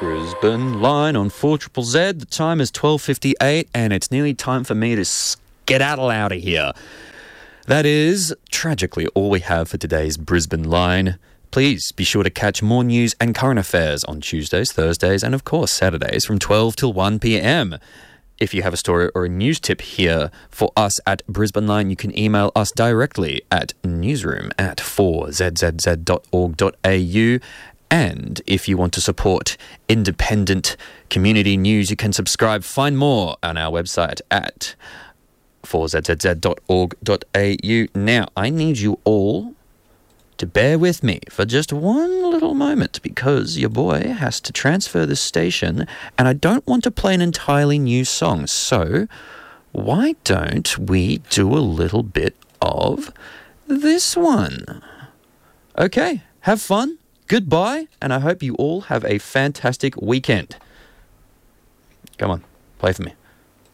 Brisbane Line on 4ZZZ. The time is 12:58 and it's nearly time for me to skedaddle out of here. That is, tragically, all we have for today's Brisbane Line. Please be sure to catch more news and current affairs on Tuesdays, Thursdays and, of course, Saturdays from 12 till 1 p.m. If you have a story or a news tip here for us at Brisbane Line, you can email us directly at newsroom@4zzz.org.au. And if you want to support independent community news, you can subscribe. Find more on our website at 4zzz.org.au. Now, I need you all to bear with me for just one little moment because your boy has to transfer this station and I don't want to play an entirely new song. So why don't we do a little bit of this one? Okay, have fun. Goodbye, and I hope you all have a fantastic weekend. Come on, play for me.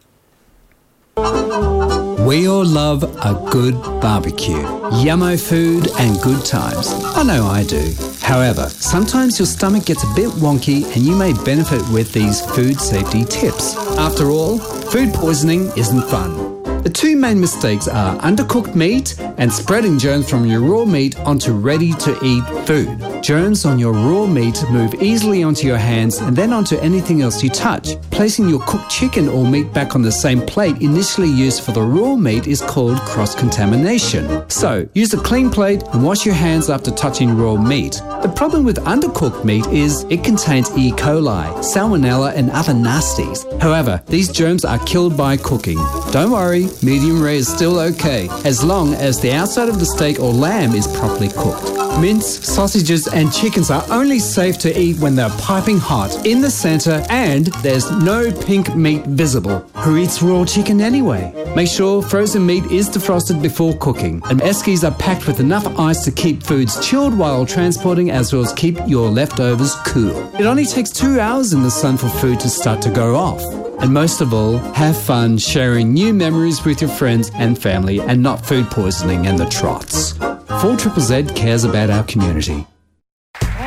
We all love a good barbecue, yummo food and good times. I know I do. However, sometimes your stomach gets a bit wonky and you may benefit with these food safety tips. After all, food poisoning isn't fun. The two main mistakes are undercooked meat and spreading germs from your raw meat onto ready-to-eat food. Germs on your raw meat move easily onto your hands and then onto anything else you touch. Placing your cooked chicken or meat back on the same plate initially used for the raw meat is called cross-contamination. So, use a clean plate and wash your hands after touching raw meat. The problem with undercooked meat is it contains E. coli, salmonella and other nasties. However, these germs are killed by cooking. Don't worry, medium rare is still okay, as long as the outside of the steak or lamb is properly cooked. Mince, sausages and chickens are only safe to eat when they're piping hot in the centre and there's no pink meat visible. Who eats raw chicken anyway? Make sure frozen meat is defrosted before cooking and eskies are packed with enough ice to keep foods chilled while transporting as well as keep your leftovers cool. It only takes 2 hours in the sun for food to start to go off. And most of all, have fun sharing new memories with your friends and family and not food poisoning and the trots. 4ZZZ cares about our community.